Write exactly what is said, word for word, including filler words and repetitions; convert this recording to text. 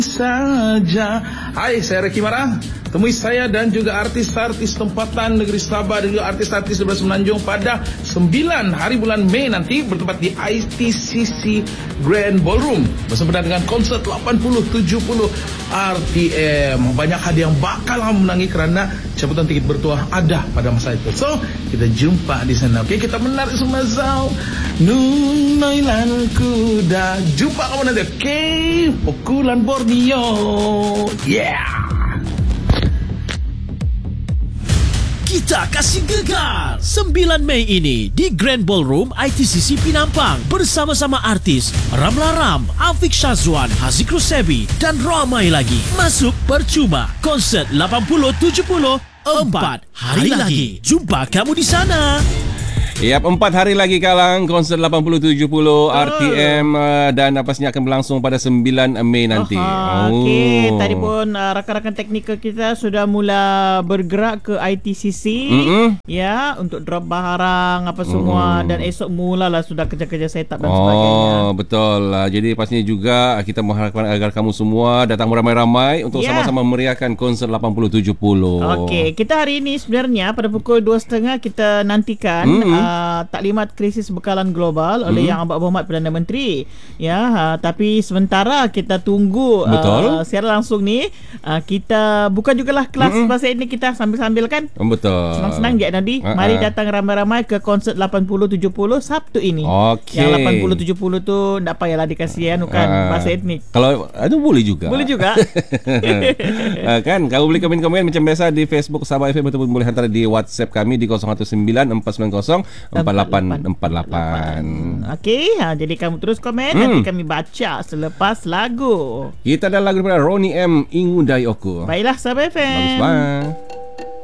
saja. Hai, saya Reki Marah. Temui saya dan juga artis-artis tempatan negeri Sabah dan juga artis-artis sebelah Semenanjung pada sembilan hari bulan Mei nanti bertempat di I T C C Grand Ballroom bersempena dengan konsert lapan puluh tujuh puluh R T M. Banyak hadiah yang bakal kamu menangi kerana cabutan tiket bertuah ada pada masa itu. So, kita jumpa di sana. Okey, kita menarik semazau. Nunoilan kuda. Jumpa kamu nanti. Okey, pukulan Borneo. Yeah. Kita kasih gegar sembilan Mei ini di Grand Ballroom I T C C Pinampang bersama-sama artis Ramla Ram, Afiq Shazwan, Haziq Rusebi dan ramai lagi. Masuk percuma. Konsert lapan puluh tujuh puluh empat hari lagi. Jumpa kamu di sana. Yap, empat hari lagi Kalang, konsert lapan puluh tujuh puluh R T M uh, dan pastinya akan berlangsung pada sembilan Mei nanti. Aha, oh. Okey, tadi pun uh, rakan-rakan teknikal kita sudah mula bergerak ke I T C C mm-hmm. ya, untuk drop barang apa semua mm. dan esok mulalah sudah kerja-kerja setup dan oh, sebagainya. Oh, betul. Uh, jadi pastinya juga kita mengharapkan agar kamu semua datang beramai-ramai untuk yeah. sama-sama meriahkan konsert lapan puluh tujuh puluh. Okey, kita hari ini sebenarnya pada pukul dua tiga puluh kita nantikan mm-hmm. uh, Uh, taklimat krisis bekalan global hmm. oleh Yang Amat Berhormat Perdana Menteri ya, uh, tapi sementara kita tunggu uh, secara langsung ni uh, kita bukan jugalah kelas hmm. bahasa etnik kita sambil-sambil kan. Betul. Senang-senang je Nadi. Uh-huh. Mari datang ramai-ramai ke konsert lapan puluh tujuh puluh Sabtu ini. Okay. Yang lapan puluh tujuh puluh tu tak payahlah dikasih anu kan uh, bahasa etnik. Kalau ada boleh juga. Boleh juga. uh, kan kamu boleh komen-komen macam biasa di Facebook Sabah F M ataupun boleh hantar di WhatsApp kami di kosong satu sembilan empat sembilan kosong empat lapan empat lapan. Okey, ha, jadi kamu terus komen hmm. nanti kami baca selepas lagu. Kita ada lagu daripada Ronnie M, Ingudai Oku. Baiklah Sabah F M. Bagus banget.